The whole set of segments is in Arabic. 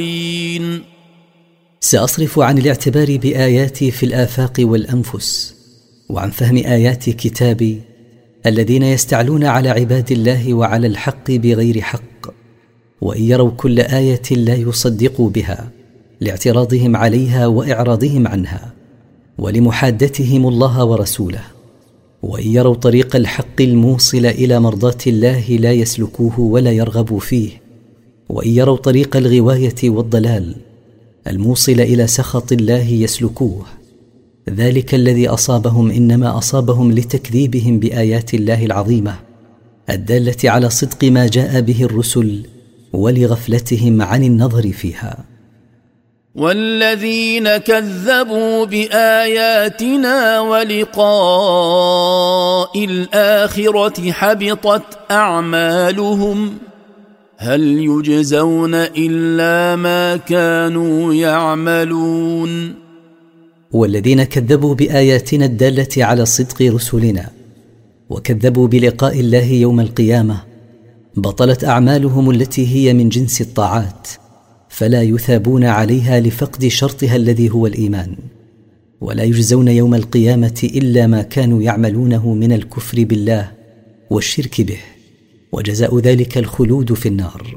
سأصرف عن الاعتبار بآياتي في الآفاق والأنفس، وعن فهم آيات كتابي الذين يستعلون على عباد الله وعلى الحق بغير حق، وإن يروا كل آية لا يصدقوا بها لاعتراضهم عليها وإعراضهم عنها ولمحادتهم الله ورسوله، وإن يروا طريق الحق الموصل إلى مرضاة الله لا يسلكوه ولا يرغبوا فيه، وإن يروا طريق الغواية والضلال الموصل إلى سخط الله يسلكوه. ذلك الذي أصابهم إنما أصابهم لتكذيبهم بآيات الله العظيمة الدالة على صدق ما جاء به الرسل ولغفلتهم عن النظر فيها. والذين كذبوا بآياتنا ولقاء الآخرة حبطت أعمالهم هل يجزون إلا ما كانوا يعملون. والذين كذبوا بآياتنا الدالة على صدق رسلنا وكذبوا بلقاء الله يوم القيامة بطلت أعمالهم التي هي من جنس الطاعات، فلا يثابون عليها لفقد شرطها الذي هو الإيمان، ولا يجزون يوم القيامة إلا ما كانوا يعملونه من الكفر بالله والشرك به، وجزاء ذلك الخلود في النار.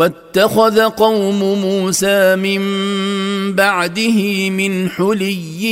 واتخذ قوم موسى من بعده من حلي